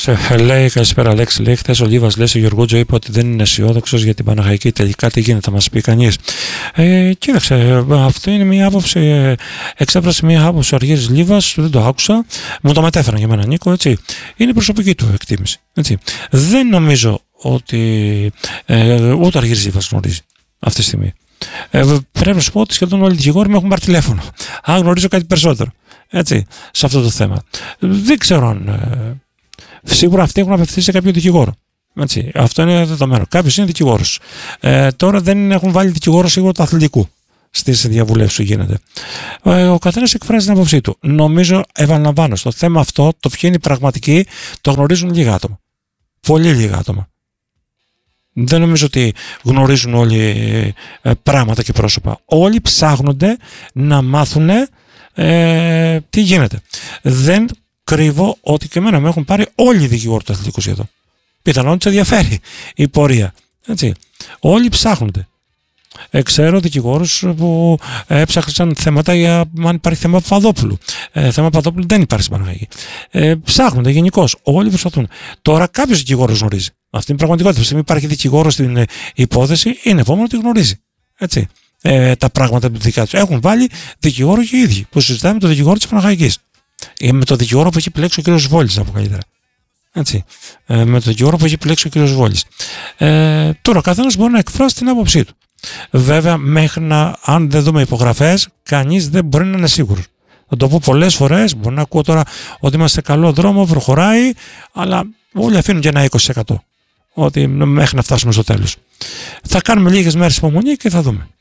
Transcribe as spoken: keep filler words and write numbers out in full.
Λέει, καλησπέρα Αλέξη. Λέει, χθες ο Λίβας λέει στο Γεωργούτζο είπε ότι δεν είναι αισιόδοξος για την Παναχαϊκή. Τελικά τι γίνεται, θα μας πει κανείς. Ε, κοίταξε, αυτό είναι μια άποψη, ε, εξέφρασε μια άποψη ο Αργύρης Λίβας, δεν το άκουσα, μου το μετέφεραν για μένα Νίκο, έτσι. Είναι προσωπική του εκτίμηση. Έτσι. Δεν νομίζω ότι ε, ούτε ο Αργύρης Λίβας γνωρίζει αυτή τη στιγμή. Ε, πρέπει να σου πω ότι σχεδόν όλοι οι δικηγόροι με έχουν πάρει τηλέφωνο. Αν γνωρίζω κάτι περισσότερο. Έτσι, σε αυτό το θέμα. Δεν ξέρω αν. Ε, σίγουρα αυτοί έχουν απευθυνθεί σε κάποιο δικηγόρο. Έτσι, αυτό είναι δεδομένο. Κάποιος είναι δικηγόρος. Ε, τώρα δεν έχουν βάλει δικηγόρο σίγουρα του αθλητικού στις διαβουλεύσεις που γίνεται. Ε, ο καθένας εκφράζει την άποψή του. Νομίζω, επαναλαμβάνω, στο θέμα αυτό το ποιο είναι οι πραγματικοί το γνωρίζουν λίγα άτομα. Πολύ λίγα άτομα. Δεν νομίζω ότι γνωρίζουν όλοι ε, πράγματα και πρόσωπα. Όλοι ψάχνονται να μάθουν ε, τι γίνεται. Δεν κρύβω ότι και εμένα με έχουν πάρει όλοι οι δικηγόροι του αθλητικού σχεδόν. Πιθανόν τους ενδιαφέρει η πορεία. Έτσι. Όλοι ψάχνονται. Ε, ξέρω δικηγόρους που έψαχναν θέματα για αν υπάρχει θέμα Παπαδόπουλου. Ε, θέμα Παπαδόπουλου δεν υπάρχει στην Παναγία. Ε, ψάχνονται γενικώς. Όλοι προσπαθούν. Τώρα κάποιος δικηγόρος γνωρίζει. Αυτή είναι η πραγματικότητα. Αν υπάρχει δικηγόρος στην ε, υπόθεση, είναι επόμενο ότι γνωρίζει. Έτσι. Ε, τα πράγματα του δικά του. Έχουν βάλει δικηγόρο και οι ίδιοι. Που συζητάμε με τον δικηγόρο της Παναγιακής. Ε, με τον δικηγόρο που έχει επιλέξει ο κ. Βόλης, να πω καλύτερα. Έτσι. Ε, με τον δικηγόρο που έχει επιλέξει ο κ. Βόλης. Ε, τώρα, ο καθένας μπορεί να εκφράσει την άποψή του. Βέβαια, μέχρι να, αν δεν δούμε υπογραφές, κανείς δεν μπορεί να είναι σίγουρος. Θα το πω πολλές φορές. Μπορεί να ακούω τώρα ότι είμαστε σε καλό δρόμο, προχωράει, αλλά όλοι αφήνουν και ένα είκοσι τοις εκατό. Ότι μέχρι να φτάσουμε στο τέλος. Θα κάνουμε λίγες μέρες υπομονή και θα δούμε.